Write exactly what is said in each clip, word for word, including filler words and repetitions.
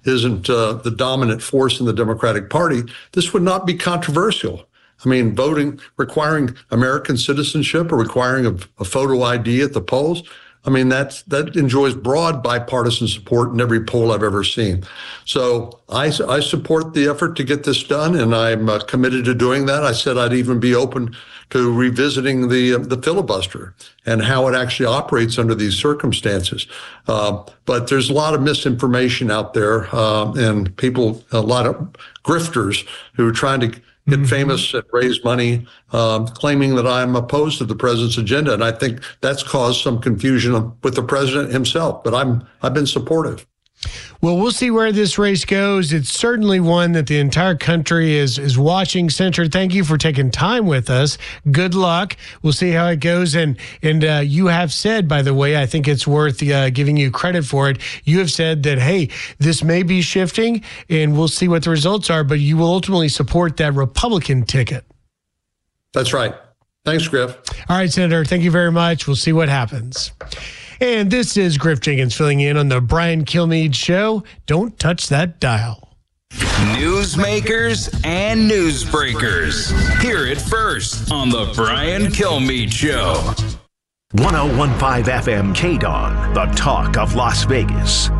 isn't uh, the dominant force in the Democratic Party, this would not be controversial. I mean, voting, requiring American citizenship or requiring a, a photo I D at the polls, I mean, that's, that enjoys broad bipartisan support in every poll I've ever seen. So I, I support the effort to get this done, and I'm uh, committed to doing that. I said I'd even be open to revisiting the uh, the filibuster and how it actually operates under these circumstances. Uh, but there's a lot of misinformation out there, uh, and people, a lot of grifters who are trying to get famous and raise money, um, claiming that I'm opposed to the president's agenda. And I think that's caused some confusion with the president himself, but I'm, I've been supportive. Well, we'll see where this race goes. It's certainly one that the entire country is is watching. Senator, thank you for taking time with us. Good luck. We'll see how it goes. And and uh, you have said, by the way, I think it's worth uh, giving you credit for it. You have said that, hey, this may be shifting, and we'll see what the results are, but you will ultimately support that Republican ticket. That's right. Thanks, Griff. All right, Senator, thank you very much. We'll see what happens. And this is Griff Jenkins filling in on the Brian Kilmeade Show. Don't touch that dial. Newsmakers and newsbreakers. Hear it first on the Brian Kilmeade Show. one oh one point five F M K D O N, the talk of Las Vegas.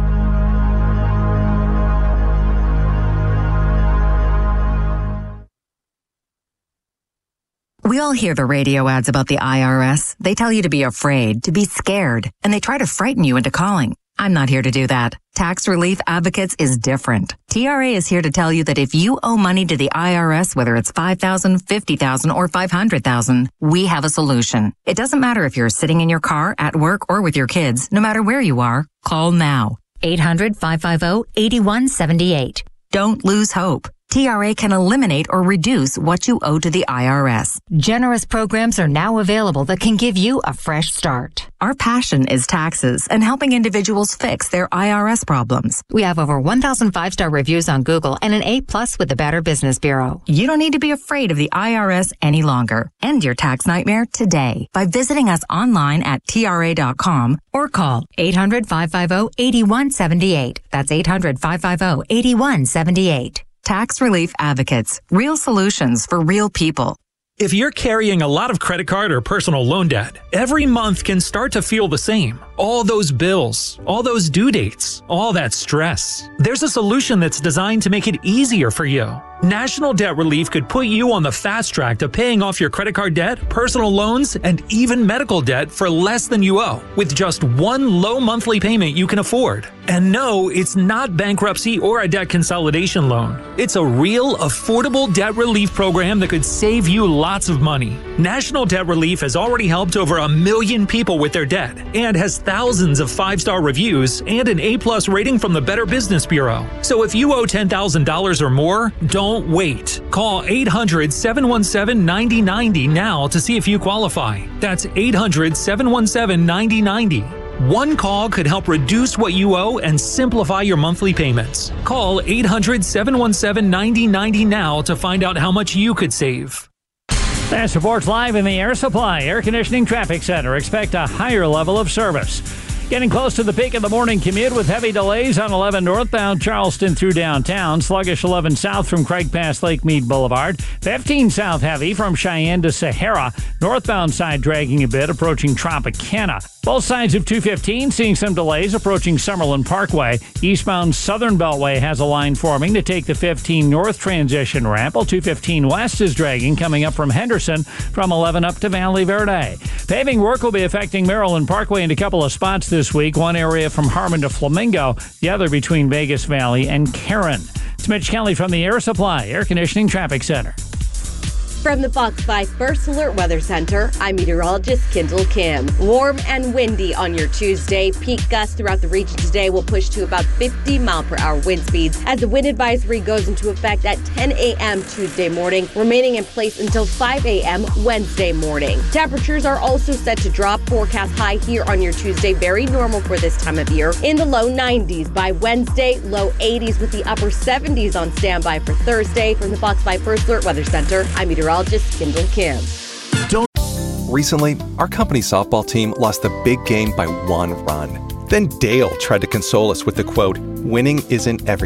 We all hear the radio ads about the I R S. They tell you to be afraid, to be scared, and they try to frighten you into calling. I'm not here to do that. Tax Relief Advocates is different. T R A is here to tell you that if you owe money to the I R S, whether it's five thousand dollars, fifty thousand dollars, or five hundred thousand dollars, we have a solution. It doesn't matter if you're sitting in your car, at work, or with your kids. No matter where you are, call now. eight hundred, five five zero, eight one seven eight. Don't lose hope. T R A can eliminate or reduce what you owe to the I R S. Generous programs are now available that can give you a fresh start. Our passion is taxes and helping individuals fix their I R S problems. We have over one thousand five-star reviews on Google and an A plus with the Better Business Bureau. You don't need to be afraid of the I R S any longer. End your tax nightmare today by visiting us online at T R A dot com or call eight hundred, five five zero, eight one seven eight. That's eight hundred, five five zero, eight one seven eight. Tax Relief Advocates. Real solutions for real people. If you're carrying a lot of credit card or personal loan debt, every month can start to feel the same. All those bills, all those due dates, all that stress. There's a solution that's designed to make it easier for you. National Debt Relief could put you on the fast track to paying off your credit card debt, personal loans, and even medical debt for less than you owe, with just one low monthly payment you can afford. And no, it's not bankruptcy or a debt consolidation loan. It's a real, affordable debt relief program that could save you lots of money. National Debt Relief has already helped over a million people with their debt and has thousands of five-star reviews and an A plus rating from the Better Business Bureau. So if you owe ten thousand dollars or more, don't Don't wait. Call eight hundred, seven one seven, nine zero nine zero now to see if you qualify. That's eight hundred, seven one seven, nine zero nine zero. One call could help reduce what you owe and simplify your monthly payments. Call eight hundred, seven one seven, nine zero nine zero now to find out how much you could save. Fast Reports live in the Air Supply Air Conditioning Traffic Center. Expect a higher level of service. Getting close to the peak of the morning commute with heavy delays on eleven northbound Charleston through downtown. Sluggish eleven south from Craig past Lake Mead Boulevard. fifteen south heavy from Cheyenne to Sahara. Northbound side dragging a bit approaching Tropicana. Both sides of two fifteen seeing some delays approaching Summerlin Parkway. Eastbound Southern Beltway has a line forming to take the fifteen north transition ramp. While two fifteen west is dragging coming up from Henderson from eleven up to Valley Verde. Paving work will be affecting Maryland Parkway in a couple of spots this This week, one area from Harmon to Flamingo, the other between Vegas Valley and Karen. It's Mitch Kelly from the Air Supply Air Conditioning Traffic Center. From the Fox five First Alert Weather Center, I'm meteorologist Kendall Kim. Warm and windy on your Tuesday. Peak gusts throughout the region today will push to about fifty mile per hour wind speeds as the wind advisory goes into effect at ten a.m. Tuesday morning, remaining in place until five a.m. Wednesday morning. Temperatures are also set to drop. Forecast high here on your Tuesday, very normal for this time of year. In the low nineties by Wednesday, low eighties with the upper seventies on standby for Thursday. From the Fox five First Alert Weather Center, I'm meteorologist Kendall Kim. Don't. Recently, our company softball team lost the big game by one run. Then Dale tried to console us with the quote, "Winning isn't everything."